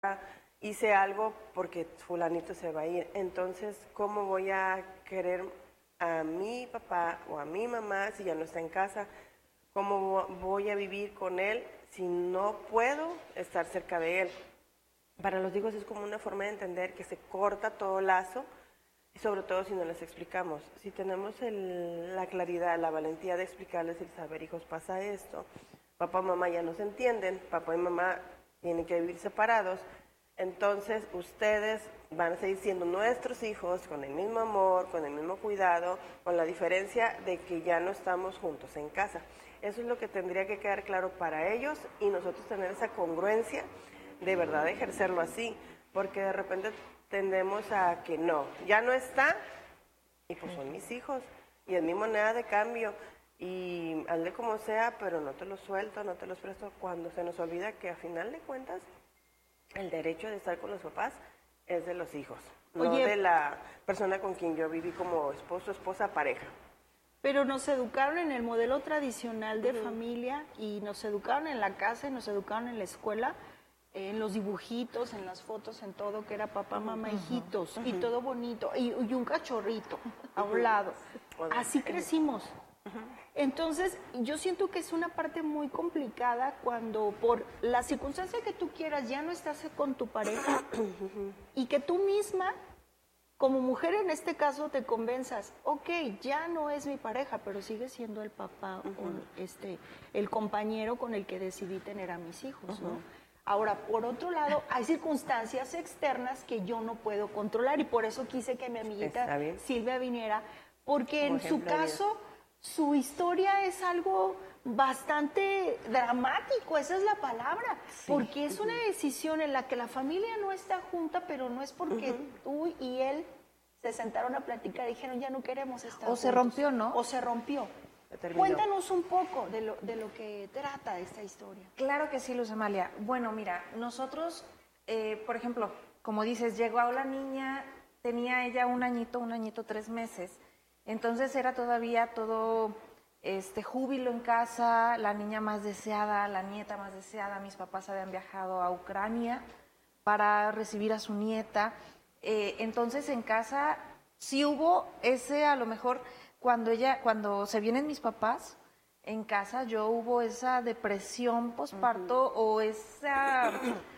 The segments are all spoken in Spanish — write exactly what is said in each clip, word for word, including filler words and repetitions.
hice algo porque fulanito se va a ir. Entonces, ¿cómo voy a querer a mi papá o a mi mamá si ya no está en casa? ¿Cómo voy a vivir con él si no puedo estar cerca de él? Para los hijos es como una forma de entender que se corta todo lazo, y sobre todo si no les explicamos. Si tenemos el, la claridad, la valentía de explicarles y saber, hijos, pasa esto, papá y mamá ya no se entienden, papá y mamá tienen que vivir separados, entonces ustedes van a seguir siendo nuestros hijos con el mismo amor, con el mismo cuidado, con la diferencia de que ya no estamos juntos en casa. Eso es lo que tendría que quedar claro para ellos y nosotros tener esa congruencia de verdad ejercerlo así, porque de repente tendemos a que no, ya no está y pues son mis hijos y es mi moneda de cambio y hazle como sea, pero no te los suelto, no te los presto, cuando se nos olvida que a final de cuentas el derecho de estar con los papás es de los hijos, no Oye, de la persona con quien yo viví como esposo, esposa, pareja. pero nos educaron en el modelo tradicional de uh-huh. familia y nos educaron en la casa y nos educaron en la escuela, en los dibujitos, en las fotos, en todo, que era papá, mamá, uh-huh. hijitos, uh-huh. y todo bonito, y, y un cachorrito a un lado. Así crecimos. Uh-huh. Entonces, yo siento que es una parte muy complicada cuando por la circunstancia que tú quieras ya no estás con tu pareja uh-huh. y que tú misma, como mujer en este caso, te convenzas, ok, ya no es mi pareja, pero sigue siendo el papá uh-huh. o este, el compañero con el que decidí tener a mis hijos, uh-huh. ¿no? Ahora, por otro lado, hay circunstancias externas que yo no puedo controlar y por eso quise que mi amiguita Silvia viniera, porque en su caso, su historia es algo bastante dramático, esa es la palabra, sí. porque es uh-huh. una decisión en la que la familia no está junta, pero no es porque uh-huh. tú y él se sentaron a platicar y dijeron ya no queremos estar O juntos. se rompió, ¿no? O se rompió. Cuéntanos un poco de lo, de lo que trata esta historia. Claro que sí, Luz Amalia. Bueno, mira, nosotros, eh, por ejemplo, como dices, llegó la niña, tenía ella un añito, un añito, tres meses, entonces era todavía todo este júbilo en casa, la niña más deseada, la nieta más deseada, mis papás habían viajado a Ucrania para recibir a su nieta, eh, entonces en casa sí hubo ese, a lo mejor... Cuando ella, cuando se vienen mis papás en casa, yo hubo esa depresión postparto uh-huh. o esa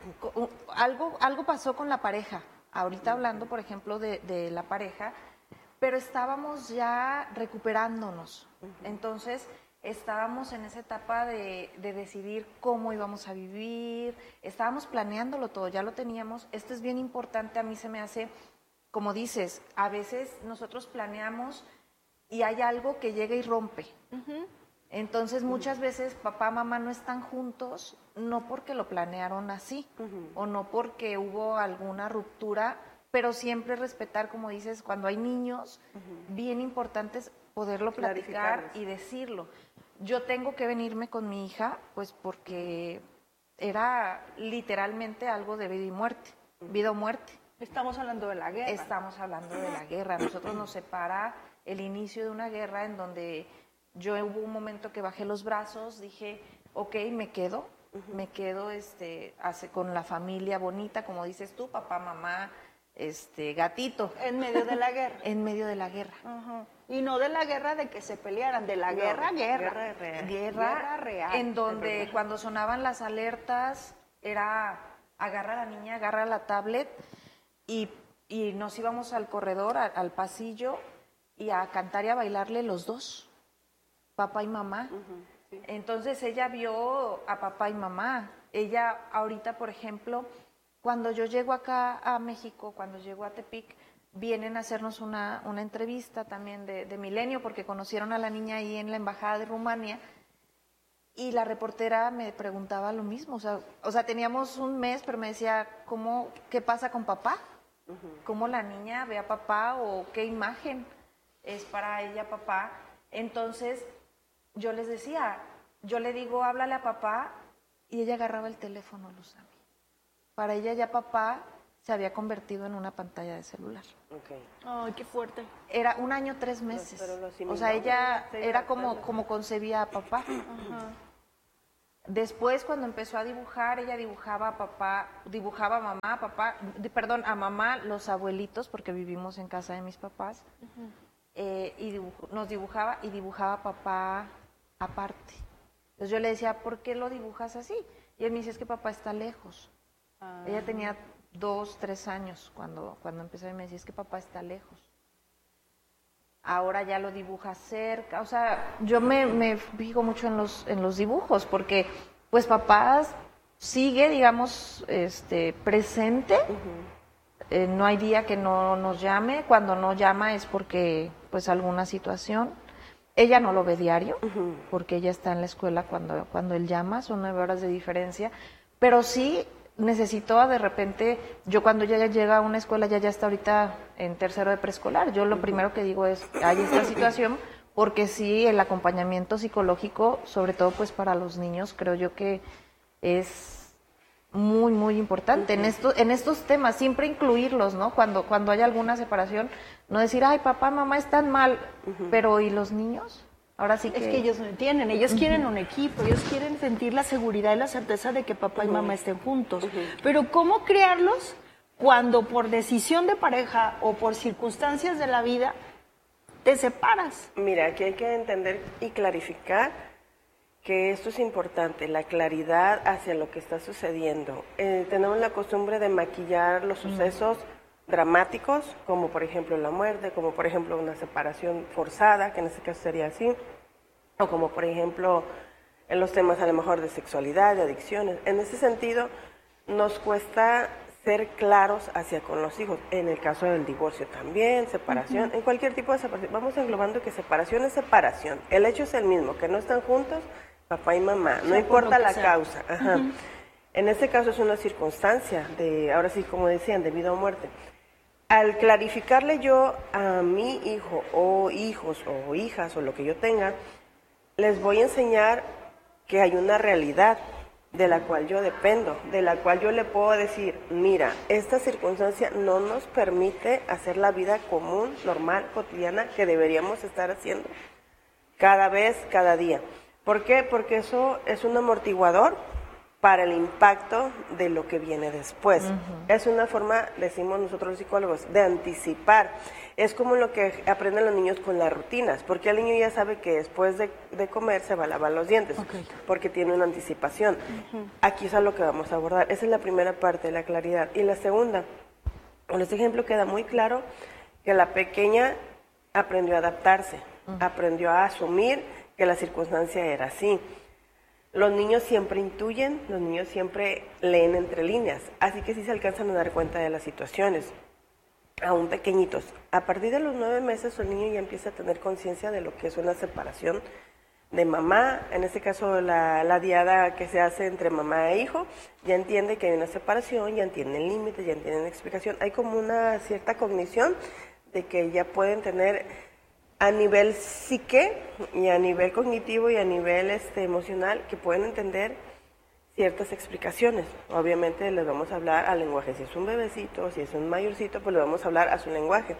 algo, algo pasó con la pareja. Ahorita uh-huh. hablando, por ejemplo, de, de la pareja, pero estábamos ya recuperándonos. Uh-huh. Entonces, estábamos en esa etapa de, de decidir cómo íbamos a vivir, estábamos planeándolo todo, ya lo teníamos. Esto es bien importante, a mí se me hace, como dices, a veces nosotros planeamos y hay algo que llega y rompe. Uh-huh. Entonces, muchas veces papá, mamá no están juntos, no porque lo planearon así, uh-huh. o no porque hubo alguna ruptura, pero siempre respetar, como dices, cuando hay niños, uh-huh. bien importante es poderlo platicar y decirlo. Yo tengo que venirme con mi hija, pues porque era literalmente algo de vida y muerte, uh-huh. vida o muerte. Estamos hablando de la guerra. Estamos hablando de la guerra. Nosotros nos separa el inicio de una guerra en donde yo hubo un momento que bajé los brazos, dije, ok, me quedo, uh-huh. me quedo este, hace, con la familia bonita, como dices tú, papá, mamá, este, gatito. En medio de la guerra. En medio de la guerra. Uh-huh. Y no de la guerra de que se pelearan, de la no, guerra, guerra. Guerra real. Guerra, guerra real. En donde cuando sonaban las alertas era agarra a la niña, agarra la tablet y, y nos íbamos al corredor, al, al pasillo, y a cantar y a bailarle los dos, papá y mamá. Uh-huh, sí. Entonces ella vio a papá y mamá. Ella ahorita, por ejemplo, cuando yo llego acá a México, cuando llego a Tepic, vienen a hacernos una, una entrevista también de, de Milenio, porque conocieron a la niña ahí en la embajada de Rumania, y la reportera me preguntaba lo mismo, o sea, o sea teníamos un mes, pero me decía, ¿cómo, qué pasa con papá? Uh-huh. ¿Cómo la niña ve a papá o qué imagen es para ella papá? Entonces yo les decía, yo le digo, háblale a papá, y ella agarraba el teléfono, Luzami. Para ella ya papá se había convertido en una pantalla de celular. Okay. Ay, qué fuerte. Era un año, tres meses. Pero, pero o sea, ella era como, como concebía a papá. Uh-huh. Después, cuando empezó a dibujar, ella dibujaba a papá, dibujaba a mamá, papá, di- perdón, a mamá, los abuelitos, porque vivimos en casa de mis papás, uh-huh. eh, y dibuj- nos dibujaba y dibujaba a papá aparte. Entonces yo le decía, ¿por qué lo dibujas así? Y él me dice, es que papá está lejos. Ah. Ella tenía dos, tres años cuando, cuando empezó y me decía, es que papá está lejos. Ahora ya lo dibuja cerca, o sea, yo me, me fijo mucho en los, en los dibujos, porque pues papá sigue, digamos, este, presente, uh-huh. eh, no hay día que no nos llame, cuando no llama es porque pues alguna situación, ella no lo ve diario, uh-huh. porque ella está en la escuela cuando, cuando él llama, son nueve horas de diferencia, pero sí necesito de repente, yo cuando ella llega a una escuela, ya ya está ahorita en tercero de preescolar, yo lo primero que digo es, hay esta situación, porque sí, el acompañamiento psicológico, sobre todo pues para los niños, creo yo que es muy, muy importante. Uh-huh. En, esto, en estos temas, siempre incluirlos, ¿no? Cuando, cuando haya alguna separación, no decir, ay, papá, mamá están mal, uh-huh. pero ¿y los niños? Ahora sí que... Es que ellos no entienden, ellos uh-huh. quieren un equipo, ellos quieren sentir la seguridad y la certeza de que papá uh-huh. y mamá estén juntos. Uh-huh. Pero ¿cómo criarlos cuando por decisión de pareja o por circunstancias de la vida te separas? Mira, aquí hay que entender y clarificar que esto es importante, la claridad hacia lo que está sucediendo. Eh, tenemos la costumbre de maquillar los sucesos uh-huh. dramáticos, como por ejemplo la muerte, como por ejemplo una separación forzada, que en este caso sería así, o como por ejemplo en los temas a lo mejor de sexualidad, de adicciones. En ese sentido, nos cuesta ser claros hacia con los hijos, en el caso del divorcio también, separación, uh-huh. en cualquier tipo de separación. Vamos englobando que separación es separación, el hecho es el mismo, que no están juntos papá y mamá, no importa la causa. Ajá. Uh-huh. En este caso es una circunstancia, de ahora sí, como decían, de vida o muerte. Al clarificarle yo a mi hijo o hijos o hijas o lo que yo tenga, les voy a enseñar que hay una realidad de la cual yo dependo, de la cual yo le puedo decir, mira, esta circunstancia no nos permite hacer la vida común, normal, cotidiana que deberíamos estar haciendo cada vez, cada día. ¿Por qué? Porque eso es un amortiguador para el impacto de lo que viene después. Uh-huh. Es una forma, decimos nosotros los psicólogos, de anticipar. Es como lo que aprenden los niños con las rutinas, porque el niño ya sabe que después de, de comer se va a lavar los dientes, okay. porque tiene una anticipación. Uh-huh. Aquí es a lo que vamos a abordar. Esa es la primera parte, la claridad. Y la segunda, en este ejemplo queda muy claro que la pequeña aprendió a adaptarse, uh-huh. aprendió a asumir que la circunstancia era así. Los niños siempre intuyen, los niños siempre leen entre líneas, así que sí se alcanzan a dar cuenta de las situaciones, aún pequeñitos. A partir de los nueve meses el niño ya empieza a tener conciencia de lo que es una separación de mamá, en este caso la, la diada que se hace entre mamá e hijo, ya entiende que hay una separación, ya entienden límites, ya entienden explicación, hay como una cierta cognición de que ya pueden tener a nivel psique y a nivel cognitivo y a nivel este, emocional, que pueden entender ciertas explicaciones. Obviamente les vamos a hablar al lenguaje, si es un bebecito, si es un mayorcito, pues le vamos a hablar a su lenguaje.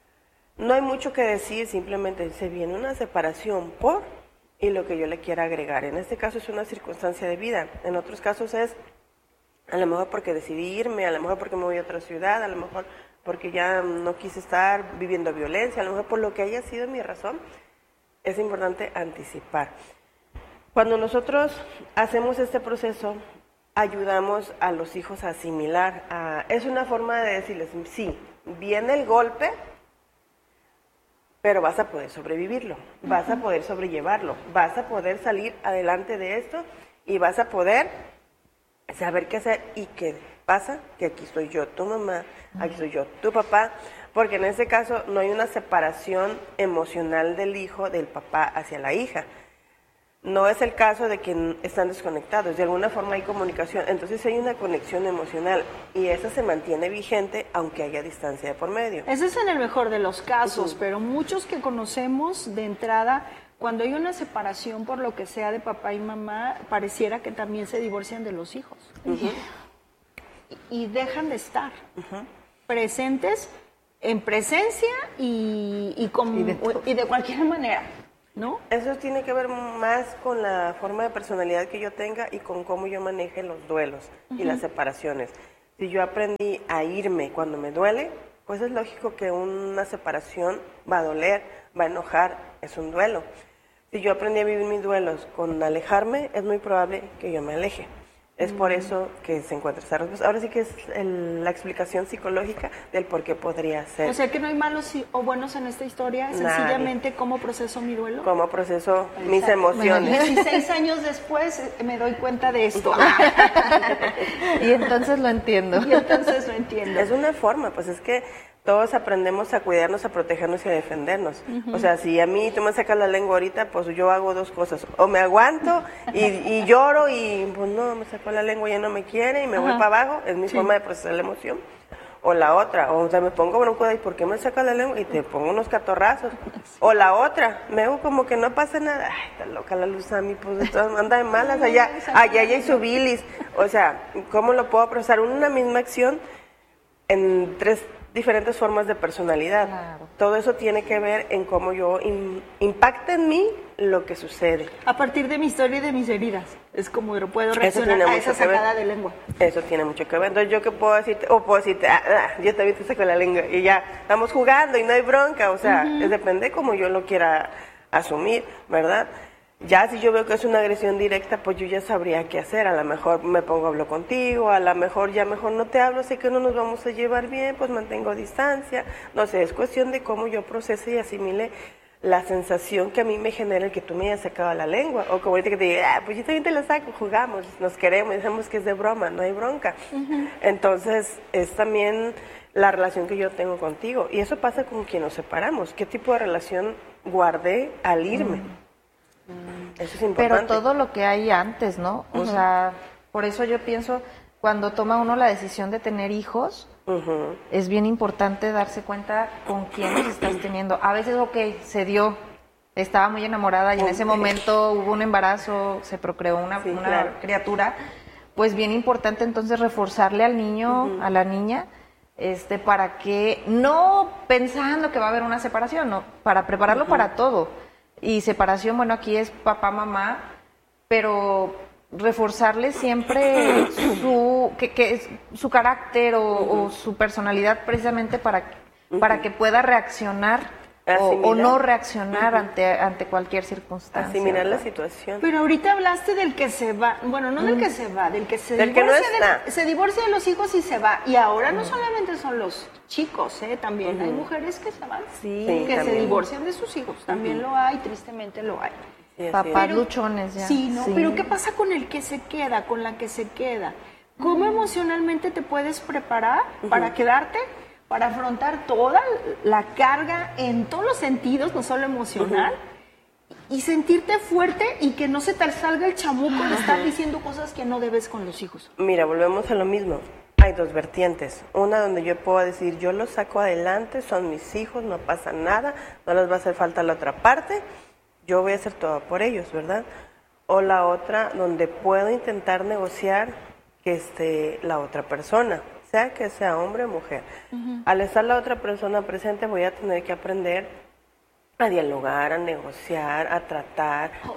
No hay mucho que decir, simplemente se viene una separación por y lo que yo le quiera agregar. En este caso es una circunstancia de vida, en otros casos es a lo mejor porque decidí irme, a lo mejor porque me voy a otra ciudad, a lo mejor porque ya no quise estar viviendo violencia, a lo mejor por lo que haya sido mi razón, es importante anticipar. Cuando nosotros hacemos este proceso, ayudamos a los hijos a asimilar, a, es una forma de decirles, sí, viene el golpe, pero vas a poder sobrevivirlo, vas a poder sobrellevarlo, vas a poder salir adelante de esto y vas a poder saber qué hacer y qué pasa, que aquí soy yo, tu mamá, aquí soy yo, tu papá, porque en este caso no hay una separación emocional del hijo, del papá hacia la hija. No es el caso de que están desconectados, de alguna forma hay comunicación, entonces hay una conexión emocional y esa se mantiene vigente aunque haya distancia de por medio. Ese es en el mejor de los casos, uh-huh. pero muchos que conocemos de entrada, cuando hay una separación por lo que sea de papá y mamá, pareciera que también se divorcian de los hijos. Uh-huh. Y dejan de estar uh-huh. presentes en presencia y, y, con, y, de, y de cualquier manera. ¿no? Eso tiene que ver más con la forma de personalidad que yo tenga y con cómo yo maneje los duelos uh-huh. y las separaciones. Si yo aprendí a irme cuando me duele, pues es lógico que una separación va a doler, va a enojar, es un duelo. Si yo aprendí a vivir mis duelos con alejarme, es muy probable que yo me aleje. Es por eso que se encuentra esa respuesta. Ahora sí que es el, la explicación psicológica del por qué podría ser. O sea que no hay malos o buenos en esta historia, sencillamente cómo proceso mi duelo. Cómo proceso mis emociones. dieciséis años después me doy cuenta de esto. Y entonces lo entiendo. Y entonces lo entiendo. Es una forma, pues es que todos aprendemos a cuidarnos, a protegernos y a defendernos. Uh-huh. O sea, si a mí tú me sacas la lengua ahorita, pues yo hago dos cosas. O me aguanto y, y lloro y pues no, me sacó la lengua, ya no me quiere y me uh-huh. voy para abajo. Es mi sí. forma de procesar la emoción. O la otra, o sea, me pongo broncuda y ¿por qué me saca la lengua? Y te pongo unos catorrazos. O la otra, me hago como que no pasa nada. Ay, está loca la luz a mí, pues anda de malas allá. Allá hay su bilis. O sea, ¿cómo lo puedo procesar? Una misma acción en tres diferentes formas de personalidad. Claro. Todo eso tiene que ver en cómo yo in, impacta en mí lo que sucede. A partir de mi historia y de mis heridas. Es como yo puedo reaccionar a esa sacada de lengua. Eso tiene mucho que ver. Entonces, ¿yo qué puedo decirte? O puedo decirte, ah, ah, yo también te saco la lengua y ya estamos jugando y no hay bronca. O sea, uh-huh. es, depende cómo yo lo quiera asumir, ¿verdad? Ya si yo veo que es una agresión directa, pues yo ya sabría qué hacer. A lo mejor me pongo a hablar contigo, a lo mejor ya mejor no te hablo, sé que no nos vamos a llevar bien, pues mantengo distancia. No sé, es cuestión de cómo yo procese y asimile la sensación que a mí me genera el que tú me hayas sacado la lengua. O como ahorita que te diga, ah, pues yo también te la saco, jugamos, nos queremos, decimos que es de broma, no hay bronca. Uh-huh. Entonces, es también la relación que yo tengo contigo. Y eso pasa con quien nos separamos. ¿Qué tipo de relación guardé al irme? Uh-huh. Eso es importante. Pero todo lo que hay antes, ¿no? O uh-huh. sea, por eso yo pienso, cuando toma uno la decisión de tener hijos, uh-huh. es bien importante darse cuenta con quién los estás teniendo. A veces, ok, se dio, estaba muy enamorada y en ese momento hubo un embarazo, se procreó una, sí, una claro. criatura, pues bien importante entonces reforzarle al niño, uh-huh. a la niña, este, para que, no pensando que va a haber una separación, no, para prepararlo uh-huh. para todo. Y separación, bueno, aquí es papá, mamá, pero reforzarle siempre su que, que su carácter o, uh-huh. o su personalidad precisamente para, uh-huh. para que pueda reaccionar o, o no reaccionar uh-huh. ante, ante cualquier circunstancia. Asimilar la situación. Pero ahorita hablaste del que se va, bueno, no uh-huh. del que se va, del que se del divorcia, que no está. De, se divorcia de los hijos y se va. Y ahora uh-huh. no solamente son los chicos, ¿eh? También uh-huh. hay mujeres que se van, sí, que también. se divorcian de sus hijos. También uh-huh. lo hay, tristemente lo hay. Sí, papás luchones ya. Sí, no, sí. pero ¿qué pasa con el que se queda, con la que se queda? ¿Cómo uh-huh. emocionalmente te puedes preparar uh-huh. para quedarte? Para afrontar toda la carga en todos los sentidos, no solo emocional, uh-huh. y sentirte fuerte y que no se te salga el chamuco uh-huh. de estar diciendo cosas que no debes con los hijos. Mira, volvemos a lo mismo. Hay dos vertientes. Una donde yo puedo decir, yo los saco adelante, son mis hijos, no pasa nada, no les va a hacer falta la otra parte, yo voy a hacer todo por ellos, ¿verdad? O la otra donde puedo intentar negociar que esté la otra persona, sea que sea hombre o mujer. Uh-huh. Al estar la otra persona presente voy a tener que aprender a dialogar, a negociar, a tratar, oh,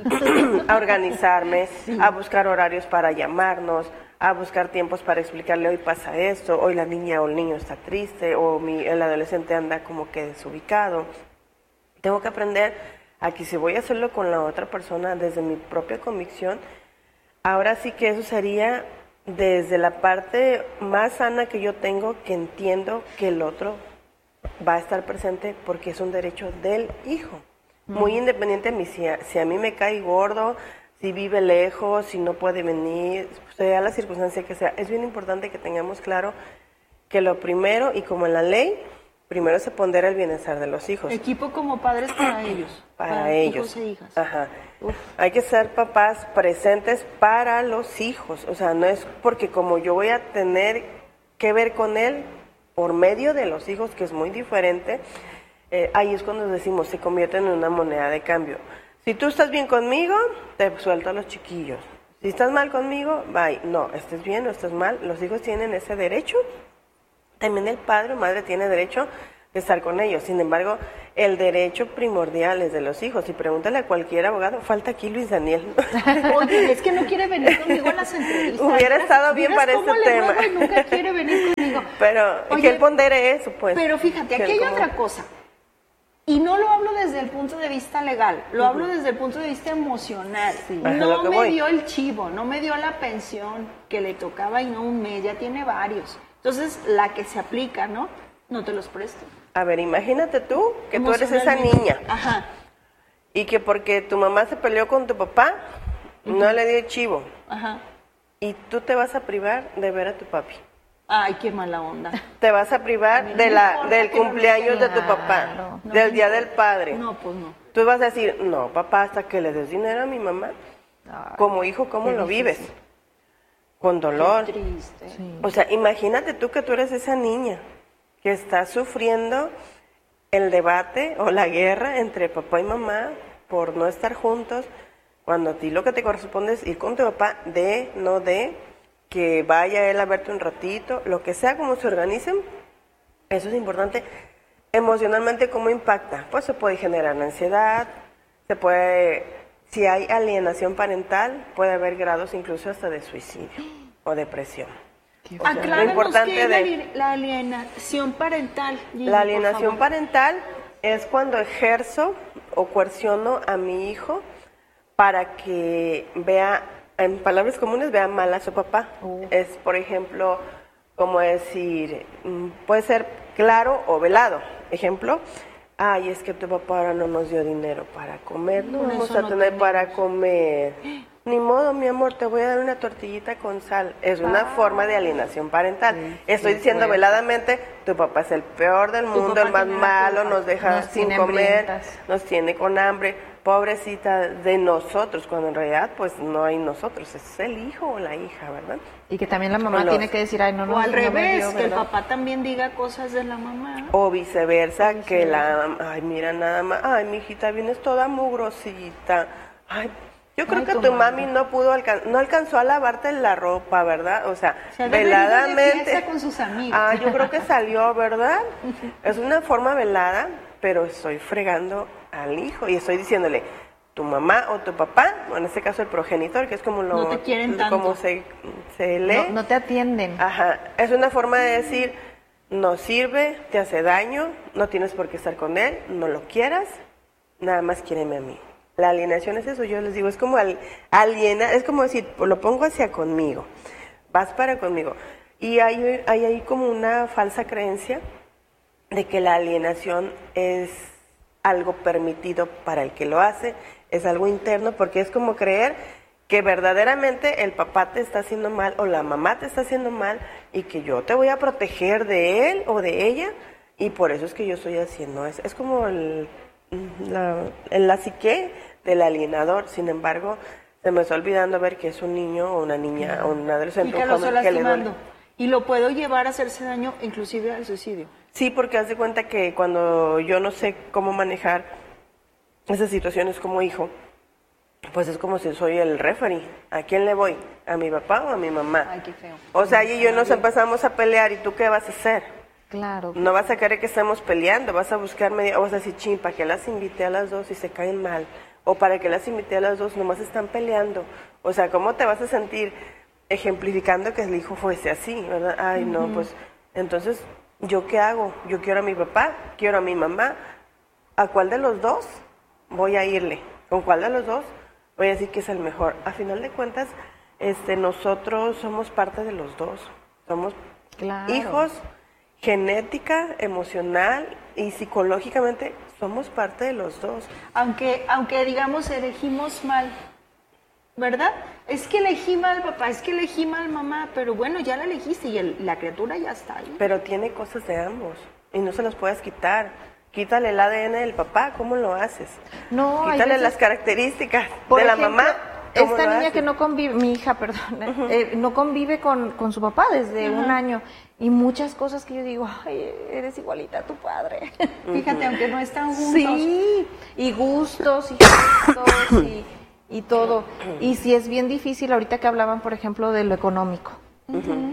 a organizarme, sí. a buscar horarios para llamarnos, a buscar tiempos para explicarle hoy pasa esto, hoy la niña o el niño está triste, o mi, el adolescente anda como que desubicado. Tengo que aprender a que si voy a hacerlo con la otra persona desde mi propia convicción, ahora sí que eso sería desde la parte más sana que yo tengo, que entiendo que el otro va a estar presente porque es un derecho del hijo. Mm. Muy independiente de mí, si a, si a mí me cae gordo, si vive lejos, si no puede venir, sea la circunstancia que sea. Es bien importante que tengamos claro que lo primero, y como en la ley, primero se pondera el bienestar de los hijos. Equipo como padres para ellos. Para, para ellos. Hijos e hijas. Ajá. Uf. Hay que ser papás presentes para los hijos. O sea, no es porque como yo voy a tener que ver con él por medio de los hijos, que es muy diferente, eh, ahí es cuando decimos, se convierten en una moneda de cambio. Si tú estás bien conmigo, te suelto a los chiquillos. Si estás mal conmigo, bye. No, estés bien o estés mal. Los hijos tienen ese derecho. También el padre o madre tiene derecho de estar con ellos. Sin embargo, el derecho primordial es de los hijos. Y pregúntale a cualquier abogado, falta aquí Luis Daniel. Oye, es que no quiere venir conmigo a las entrevistas. Hubiera estado bien para cómo este le tema. ruego y nunca quiere venir conmigo. Pero Oye, que él pondere eso, pues. Pero fíjate, aquí hay como... otra cosa. Y no lo hablo desde el punto de vista legal, lo uh-huh. hablo desde el punto de vista emocional. Sí. No me voy. dio el chivo, no me dio la pensión que le tocaba y no un mes, ya tiene varios. Entonces, la que se aplica, ¿no? No te los presto. A ver, imagínate tú que tú eres esa niña. Ajá. Y que porque tu mamá se peleó con tu papá, uh-huh. no le dio el chivo. Ajá. Y tú te vas a privar de ver a tu papi. Ay, qué mala onda. Te vas a privar a de la, del cumpleaños no de tu papá, claro. no, del no, día no, del padre. No, pues no. Tú vas a decir, no, papá, hasta que le des dinero a mi mamá. Ay, como hijo, ¿cómo lo difícil. vives? Con dolor. Qué triste. Sí. O sea, imagínate tú que tú eres esa niña que está sufriendo el debate o la guerra entre papá y mamá por no estar juntos, cuando a ti lo que te corresponde es ir con tu papá, de, no de, que vaya él a verte un ratito, lo que sea, como se organicen, eso es importante. Emocionalmente, ¿cómo impacta? Pues se puede generar ansiedad, se puede, si hay alienación parental, puede haber grados incluso hasta de suicidio o depresión. O sea, lo importante ¿qué es de, la alienación parental? Gigi, la alienación parental es cuando ejerzo o coerciono a mi hijo para que vea, en palabras comunes, vea mal a su papá. Uh. Es, por ejemplo, como decir, puede ser claro o velado. Ejemplo, ay, es que tu papá ahora no nos dio dinero para comer, no vamos a no tener tenemos. para comer. Ni modo, mi amor, te voy a dar una tortillita con sal. Es una ah, forma de alienación parental. Sí, Estoy sí, diciendo bueno. veladamente, tu papá es el peor del mundo, el más malo, nos deja nos sin comer, nos tiene con hambre. Pobrecita de nosotros, cuando en realidad pues no hay nosotros, es el hijo o la hija, ¿verdad? Y que también la mamá los, tiene que decir, ay, no, no. O al no revés, dio, que el papá también diga cosas de la mamá. O viceversa, o que la, ay, mira nada más, ay, mi hijita, vienes toda mugrosita, ay, yo creo Ay, que tu mami no pudo alcan no alcanzó a lavarte la ropa, ¿verdad? O sea, Se veladamente. De con sus amigos. Ah, yo creo que salió, ¿verdad? Es una forma velada, pero estoy fregando al hijo y estoy diciéndole, tu mamá o tu papá, o en este caso el progenitor, que es como lo no te quieren tanto. como se, se lee. No, no te atienden. Ajá, es una forma de decir, no sirve, te hace daño, no tienes por qué estar con él, no lo quieras, nada más quiéreme a mí. La alienación es eso, yo les digo, es como al, aliena, es como decir, lo pongo hacia conmigo, vas para conmigo. Y hay, hay ahí como una falsa creencia de que la alienación es algo permitido para el que lo hace, es algo interno, porque es como creer que verdaderamente el papá te está haciendo mal o la mamá te está haciendo mal y que yo te voy a proteger de él o de ella y por eso es que yo estoy haciendo eso. Es como el, la, la psique del alienador, sin embargo, se me está olvidando ver que es un niño o una niña o un adolescente. Y que lo estoy lastimando. Y lo puedo llevar a hacerse daño, inclusive al suicidio. Sí, porque haz de cuenta que cuando yo no sé cómo manejar esas situaciones como hijo, pues es como si soy el referee. ¿A quién le voy? ¿A mi papá o a mi mamá? Ay, qué feo. O sea, y yo nos empezamos a pelear, ¿y tú qué vas a hacer? Claro. No vas a querer que estemos peleando, vas a buscar media, o vas a decir, chin, ¿para qué las invité a las dos y se caen mal? O ¿para qué las invité a las dos? Nomás están peleando. O sea, ¿cómo te vas a sentir ejemplificando que el hijo fuese así, verdad? Ay, uh-huh. no, pues, entonces, ¿yo qué hago? Yo quiero a mi papá, quiero a mi mamá. ¿A cuál de los dos voy a irle? ¿Con cuál de los dos voy a decir que es el mejor? A final de cuentas, este, nosotros somos parte de los dos. Somos claro. hijos, genética, emocional y psicológicamente somos parte de los dos. Aunque, aunque digamos, elegimos mal, ¿verdad? Es que elegí mal papá, es que elegí mal mamá, pero bueno, ya la elegiste y el, la criatura ya está ahí. Pero tiene cosas de ambos y no se las puedes quitar. Quítale el A D N del papá, ¿cómo lo haces? No, quítale veces, las características por de la ejemplo, mamá. Esta niña haces? que no convive, mi hija, perdón, uh-huh. eh, no convive con, con su papá desde uh-huh. un año. Y muchas cosas que yo digo, ay, eres igualita a tu padre. Uh-huh. Fíjate, aunque no están juntos. Sí, y gustos, y gestos, y, y todo. Y sí es bien difícil, ahorita que hablaban, por ejemplo, de lo económico. Uh-huh.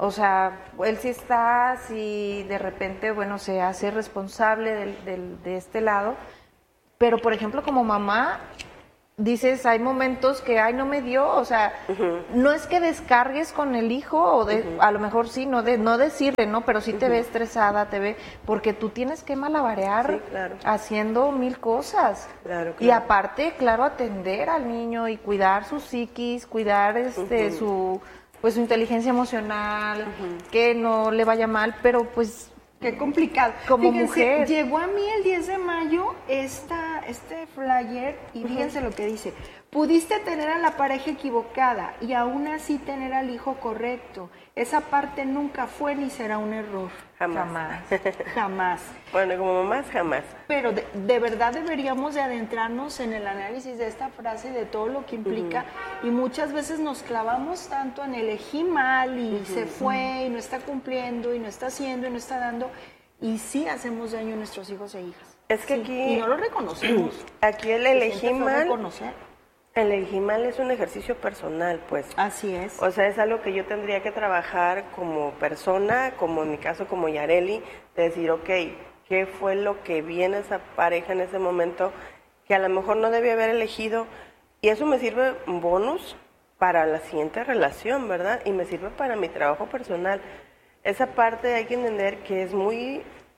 O sea, él sí está, si de repente, bueno, se hace responsable del, del, de este lado, pero por ejemplo como mamá, dices, hay momentos que, ay, no me dio, o sea, uh-huh. no es que descargues con el hijo, o de, uh-huh. a lo mejor sí, no de no decirle, ¿no? Pero sí te uh-huh. ve estresada, te ve, porque tú tienes que malabarear sí, claro. haciendo mil cosas. Claro, claro. Y aparte, claro, atender al niño y cuidar su psiquis, cuidar este uh-huh. su pues su inteligencia emocional, uh-huh. que no le vaya mal, pero pues qué complicado. Como fíjense, mujer. Llegó a mí el diez de mayo esta, este flyer y fíjense uh-huh. lo que dice. Pudiste tener a la pareja equivocada y aún así tener al hijo correcto. Esa parte nunca fue ni será un error. Jamás. Jamás. Jamás. Bueno, como mamás, jamás. Pero de, de verdad deberíamos de adentrarnos en el análisis de esta frase y de todo lo que implica. Uh-huh. Y muchas veces nos clavamos tanto en elegí mal y uh-huh. se fue y no está cumpliendo y no está haciendo y no está dando. Y sí hacemos daño a nuestros hijos e hijas. Es que sí, aquí... Y no lo reconocemos. Aquí el elegí mal... reconocer. El elegí mal es un ejercicio personal, pues. Así es. O sea, es algo que yo tendría que trabajar como persona, como en mi caso como Yareli, de decir, ok, ¿qué fue lo que vi en esa pareja en ese momento que a lo mejor no debía haber elegido? Y eso me sirve bonus para la siguiente relación, ¿verdad? Y me sirve para mi trabajo personal. Esa parte hay que entender que es muy,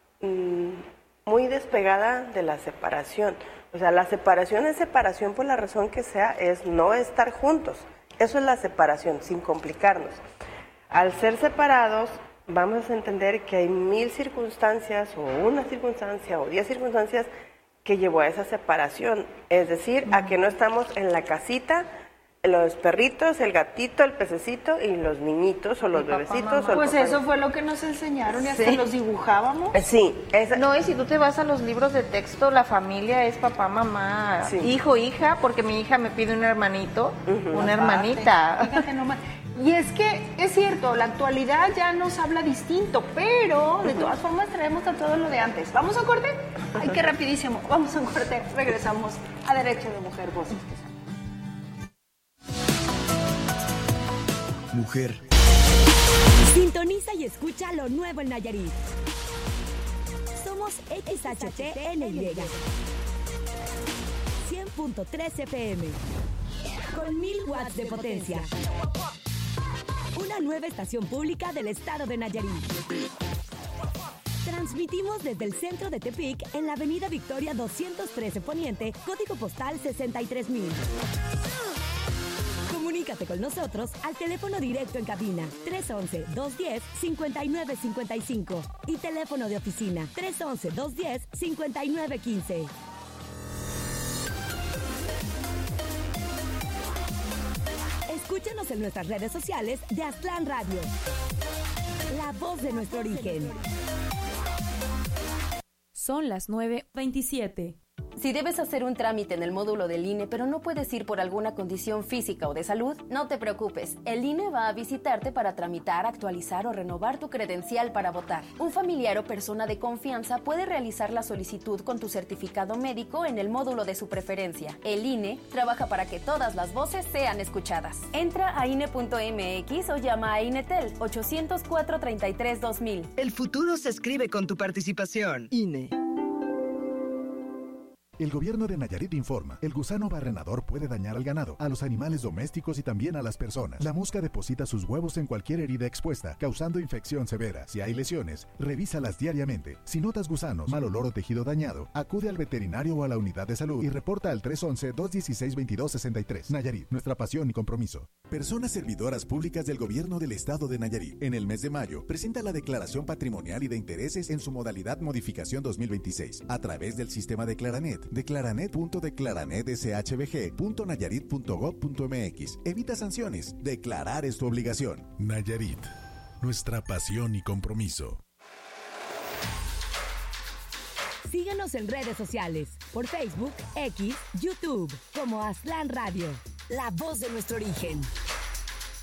muy despegada de la separación. O sea, la separación es separación por la razón que sea, es no estar juntos. Eso es la separación, sin complicarnos. Al ser separados, vamos a entender que hay mil circunstancias, o una circunstancia, o diez circunstancias que llevó a esa separación. Es decir, a que no estamos en la casita, los perritos, el gatito, el pececito y los niñitos o los papá, bebecitos. mamá. O el Pues papá. Eso fue lo que nos enseñaron y hasta Sí. los dibujábamos. Sí. Esa... No, y si tú te vas a los libros de texto, la familia es papá, mamá, sí. hijo, hija, porque mi hija me pide un hermanito, uh-huh. una hermanita. Fíjate nomás. Y es que es cierto, la actualidad ya nos habla distinto, pero de todas formas traemos a todo lo de antes. ¿Vamos a un corte? Ay, qué rapidísimo. Vamos a un corte. Regresamos a Derecho de Mujer, Voces. Mujer. Sintoniza y escucha lo nuevo en Nayarit. Somos X H T N Y. cien punto tres F M. Con mil watts de potencia. Una nueva estación pública del estado de Nayarit. Transmitimos desde el centro de Tepic en la avenida Victoria doscientos trece Poniente, código postal sesenta y tres mil. Comunícate con nosotros al teléfono directo en cabina tres once, dos diez, cincuenta y nueve cincuenta y cinco y teléfono de oficina tres once, dos diez, cincuenta y nueve quince. Escúchanos en nuestras redes sociales de Aztlán Radio. La voz de nuestro origen. Son las nueve veintisiete. Si debes hacer un trámite en el módulo del I N E, pero no puedes ir por alguna condición física o de salud, no te preocupes. El I N E va a visitarte para tramitar, actualizar o renovar tu credencial para votar. Un familiar o persona de confianza puede realizar la solicitud con tu certificado médico en el módulo de su preferencia. El I N E trabaja para que todas las voces sean escuchadas. Entra a I N E punto M X o llama a INETEL ocho cero cuatro, treinta y tres, dos mil. El futuro se escribe con tu participación. I N E. El gobierno de Nayarit informa, el gusano barrenador puede dañar al ganado, a los animales domésticos y también a las personas. La mosca deposita sus huevos en cualquier herida expuesta, causando infección severa. Si hay lesiones, revísalas diariamente. Si notas gusanos, mal olor o tejido dañado, acude al veterinario o a la unidad de salud y reporta al tres once, dos dieciséis, veintidós sesenta y tres. Nayarit, nuestra pasión y compromiso. Personas servidoras públicas del gobierno del estado de Nayarit. En el mes de mayo, presenta la declaración patrimonial y de intereses en su modalidad modificación dos mil veintiséis, a través del sistema Declaranet. Declaranet punto declaranet s h b g punto nayarit punto gov punto m x. Evita sanciones. Declarar es tu obligación. Nayarit, nuestra pasión y compromiso. Síguenos en redes sociales, por Facebook, X, YouTube, como Aztlán Radio, la voz de nuestro origen.